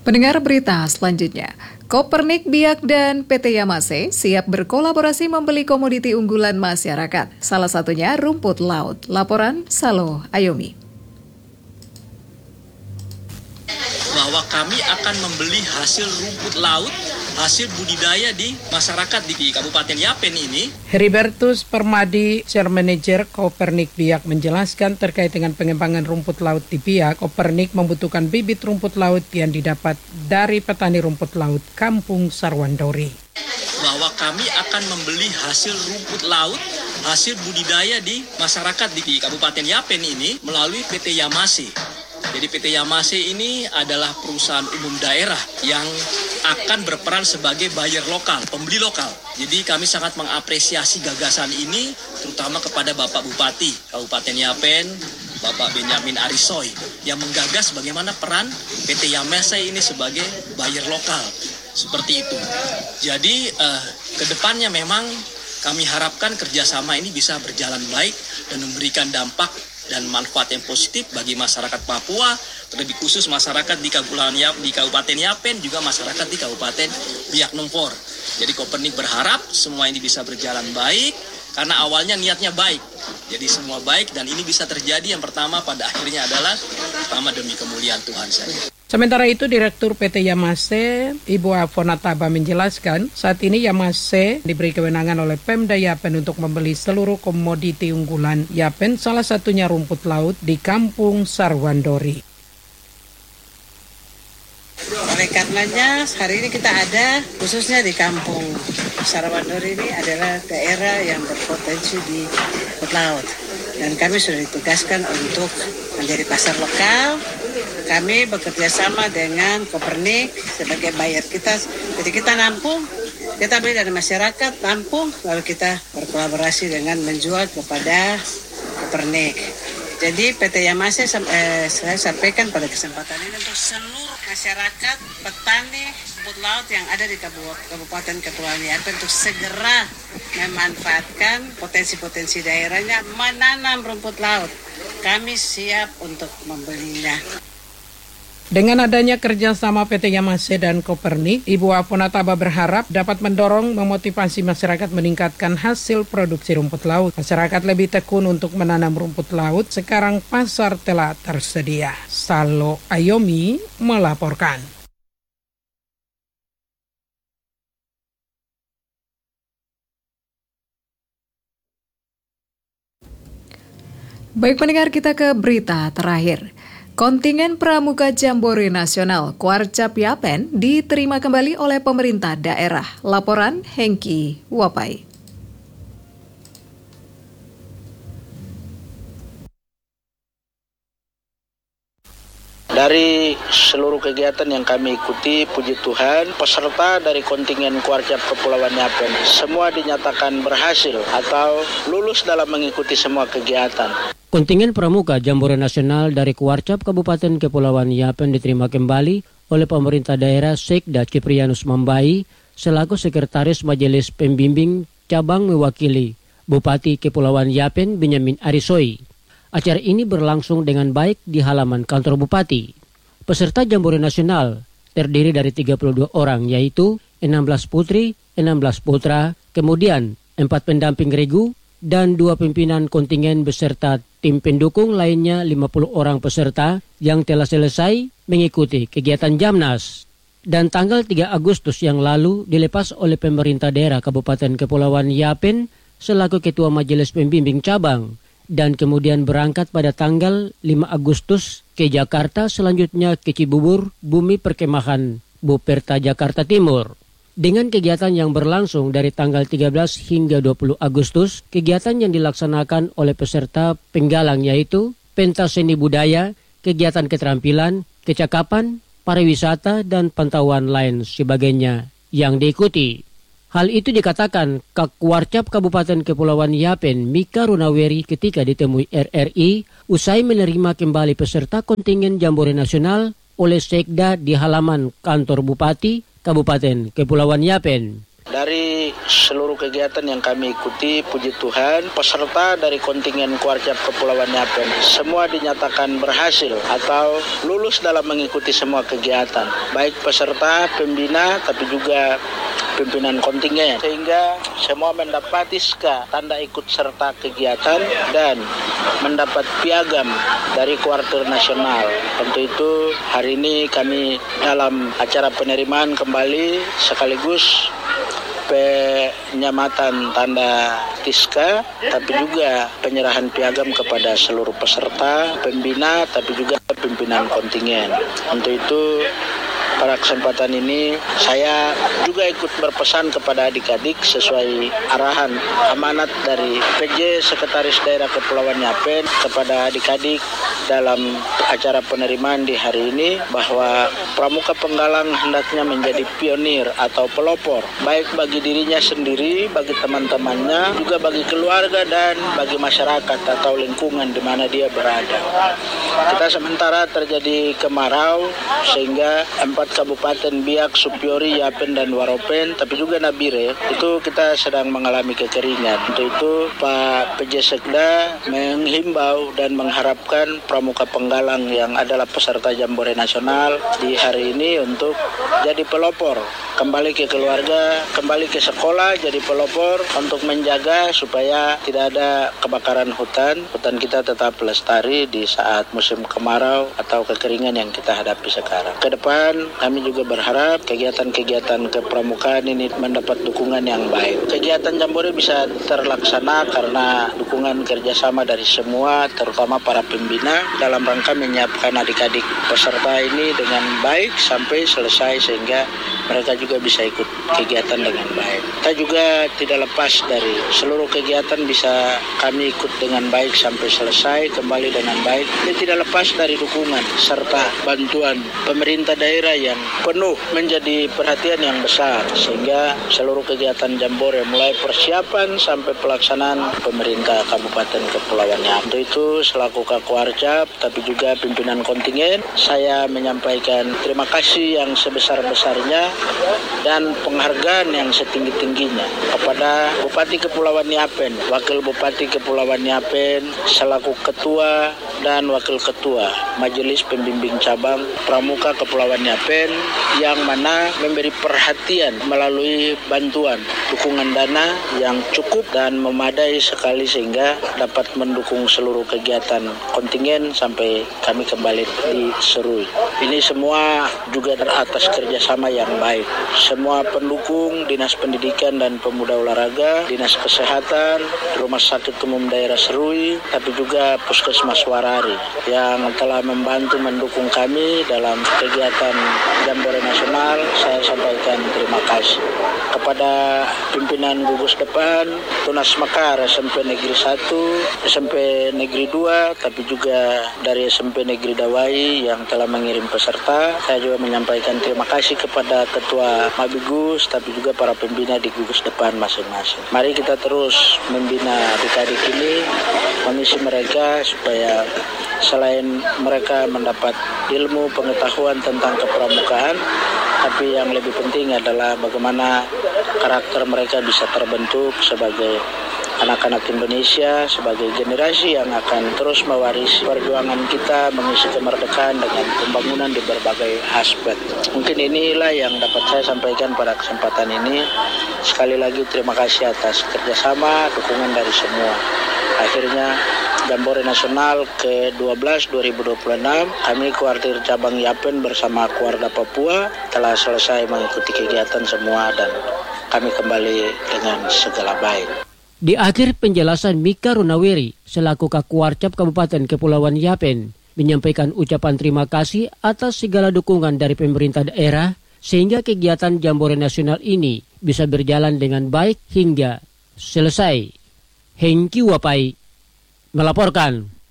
Pendengar berita selanjutnya, Kopernik, Biak, dan PT Yamase siap berkolaborasi membeli komoditi unggulan masyarakat. Salah satunya rumput laut. Laporan Salo Ayomi. Bahwa kami akan membeli hasil rumput laut, hasil budidaya di masyarakat di Kabupaten Yapen ini. Heribertus Permadi, Chairman Manager Kopernik Biak menjelaskan terkait dengan pengembangan rumput laut di Biak, Kopernik membutuhkan bibit rumput laut yang didapat dari petani rumput laut Kampung Sarwandori. Bahwa kami akan membeli hasil rumput laut, hasil budidaya di masyarakat di Kabupaten Yapen ini melalui PT Yamase. Jadi PT Yamase ini adalah perusahaan umum daerah yang akan berperan sebagai buyer lokal, pembeli lokal. Jadi kami sangat mengapresiasi gagasan ini, terutama kepada Bapak Bupati Kabupaten Yapen, Bapak Benyamin Arisoy, yang menggagas bagaimana peran PT Yamase ini sebagai buyer lokal. Seperti itu. Jadi kedepannya memang kami harapkan kerjasama ini bisa berjalan baik dan memberikan dampak dan manfaat yang positif bagi masyarakat Papua, terlebih khusus masyarakat di Kabupaten Yapen, juga masyarakat di Kabupaten Biak Numfor. Jadi Kopernik berharap semua ini bisa berjalan baik, karena awalnya niatnya baik. Jadi semua baik dan ini bisa terjadi, yang pertama pada akhirnya adalah pertama demi kemuliaan Tuhan saja. Sementara itu, Direktur PT Yamase, Ibu Afona Taba menjelaskan, saat ini Yamase diberi kewenangan oleh Pemda Yapen untuk membeli seluruh komoditi unggulan Yapen, salah satunya rumput laut di Kampung Sarwandori. Oleh karenanya, hari ini kita ada, khususnya di Kampung Sarwandori ini adalah daerah yang berpotensi di rumput laut. Dan kami sudah ditugaskan untuk menjadi pasar lokal. Kami bekerja sama dengan Kopernik sebagai buyer kita. Jadi kita nampung, kita beli dari masyarakat, nampung, lalu kita berkolaborasi dengan menjual kepada Kopernik. Jadi PT Yamase saya sampaikan pada kesempatan ini untuk seluruh masyarakat, petani rumput laut yang ada di Kabupaten Kepulauan Yapen untuk segera memanfaatkan potensi-potensi daerahnya menanam rumput laut. Kami siap untuk membelinya. Dengan adanya kerjasama PT Yamase dan Kopernik, Ibu Afona Taba berharap dapat mendorong memotivasi masyarakat meningkatkan hasil produksi rumput laut. Masyarakat lebih tekun untuk menanam rumput laut, sekarang pasar telah tersedia. Salo Ayomi melaporkan. Baik pendengar, kita ke berita terakhir. Kontingen Pramuka Jambore Nasional Kuarcap Yapen diterima kembali oleh pemerintah daerah. Laporan Hengki Wapai. Dari seluruh kegiatan yang kami ikuti, puji Tuhan, peserta dari kontingen Kuarcap Kepulauan Yapen semua dinyatakan berhasil atau lulus dalam mengikuti semua kegiatan. Kontingen Pramuka Jambore Nasional dari Kuarcap Kabupaten Kepulauan Yapen diterima kembali oleh pemerintah daerah Sekda Ciprianus Mambai selaku Sekretaris Majelis Pembimbing Cabang mewakili Bupati Kepulauan Yapen Benyamin Arisoy. Acara ini berlangsung dengan baik di halaman kantor Bupati. Peserta Jambore Nasional terdiri dari 32 orang, yaitu 16 putri, 16 putra, kemudian 4 pendamping regu, dan 2 pimpinan kontingen beserta tim pendukung lainnya 50 orang peserta yang telah selesai mengikuti kegiatan Jamnas. Dan tanggal 3 Agustus yang lalu dilepas oleh pemerintah daerah Kabupaten Kepulauan Yapen selaku Ketua Majelis Pembimbing Cabang dan kemudian berangkat pada tanggal 5 Agustus ke Jakarta, selanjutnya ke Cibubur, Bumi Perkemahan Buperta Jakarta Timur. Dengan kegiatan yang berlangsung dari tanggal 13 hingga 20 Agustus, kegiatan yang dilaksanakan oleh peserta penggalang yaitu pentas seni budaya, kegiatan keterampilan, kecakapan, pariwisata, dan pantauan lain sebagainya yang diikuti. Hal itu dikatakan Kak Kuarcap Kabupaten Kepulauan Yapen Mika Runaweri ketika ditemui RRI usai menerima kembali peserta kontingen Jambore Nasional oleh Sekda di halaman kantor Bupati Kabupaten Kepulauan Yapen. Dari seluruh kegiatan yang kami ikuti, puji Tuhan, peserta dari kontingen Kuarcap Kepulauan Yapen semua dinyatakan berhasil atau lulus dalam mengikuti semua kegiatan, baik peserta, pembina, tapi juga pimpinan kontingen, sehingga semua mendapat SK tanda ikut serta kegiatan dan mendapat piagam dari Kuartir Nasional. Untuk itu hari ini kami dalam acara penerimaan kembali sekaligus penyematan tanda TISKA, tapi juga penyerahan piagam kepada seluruh peserta, pembina, tapi juga pimpinan kontingen. Untuk itu pada kesempatan ini saya juga ikut berpesan kepada adik-adik sesuai arahan amanat dari PJ Sekretaris Daerah Kepulauan Yapen kepada adik-adik dalam acara penerimaan di hari ini, bahwa Pramuka Penggalang hendaknya menjadi pionir atau pelopor baik bagi dirinya sendiri, bagi teman-temannya, juga bagi keluarga dan bagi masyarakat atau lingkungan di mana dia berada. Kita sementara terjadi kemarau sehingga 4 kabupaten Biak, Supiori, Yapen, dan Waropen, tapi juga Nabire, itu kita sedang mengalami kekeringan. Untuk itu Pak PJ Sekda menghimbau dan mengharapkan Pramuka Penggalang yang adalah peserta Jambore Nasional di hari ini untuk jadi pelopor, kembali ke keluarga, kembali ke sekolah, jadi pelopor untuk menjaga supaya tidak ada kebakaran hutan kita tetap lestari di saat musim kemarau atau kekeringan yang kita hadapi sekarang. Ke depan kami juga berharap kegiatan-kegiatan kepramukaan ini mendapat dukungan yang baik. Kegiatan Jambore bisa terlaksana karena dukungan kerjasama dari semua, terutama para pembina, dalam rangka menyiapkan adik-adik peserta ini dengan baik sampai selesai sehingga mereka juga bisa ikut kegiatan dengan baik. Kita juga tidak lepas dari seluruh kegiatan bisa kami ikut dengan baik sampai selesai, kembali dengan baik. Ini tidak lepas dari dukungan serta bantuan pemerintah daerah yang penuh menjadi perhatian yang besar, sehingga seluruh kegiatan Jambore mulai persiapan sampai pelaksanaan pemerintah Kabupaten Kepulauan Yapen. Untuk itu selaku Kuarcap tapi juga pimpinan kontingen, saya menyampaikan terima kasih yang sebesar-besarnya dan penghargaan yang setinggi-tingginya kepada Bupati Kepulauan Yapen, Wakil Bupati Kepulauan Yapen, selaku Ketua dan Wakil Ketua Majelis Pembimbing Cabang Pramuka Kepulauan Yapen, yang mana memberi perhatian melalui bantuan dukungan dana yang cukup dan memadai sekali sehingga dapat mendukung seluruh kegiatan kontingen sampai kami kembali di Serui. Ini semua juga atas kerjasama yang baik. Semua pendukung Dinas Pendidikan dan Pemuda Olahraga, Dinas Kesehatan, Rumah Sakit Umum Daerah Serui, tapi juga Puskesmas Warari yang telah membantu mendukung kami dalam kegiatan Jambore Nasional. Saya sampaikan terima kasih kepada pimpinan gugus depan Tunas Mekar, SMP Negeri 1, SMP Negeri 2, tapi juga dari SMP Negeri Dawai yang telah mengirim peserta. Saya juga menyampaikan terima kasih kepada Ketua Mabigus, tapi juga para pembina di gugus depan masing-masing. Mari kita terus membina adik-adik ini, mengisi mereka supaya selain mereka mendapat ilmu pengetahuan tentang kepramukaan, tapi yang lebih penting adalah bagaimana karakter mereka bisa terbentuk sebagai anak-anak Indonesia, sebagai generasi yang akan terus mewarisi perjuangan kita mengisi kemerdekaan dengan pembangunan di berbagai aspek. Mungkin inilah yang dapat saya sampaikan pada kesempatan ini. Sekali lagi terima kasih atas kerjasama, dukungan dari semua. Akhirnya Jambore Nasional ke-12 2026, kami Kuartir Cabang Yapen bersama Kuarda Papua telah selesai mengikuti kegiatan semua dan kami kembali dengan segala baik. Di akhir penjelasan, Mika Runaweri selaku Kuarcap Kabupaten Kepulauan Yapen menyampaikan ucapan terima kasih atas segala dukungan dari pemerintah daerah sehingga kegiatan Jambore Nasional ini bisa berjalan dengan baik hingga selesai. Hengki Wapai melaporkan.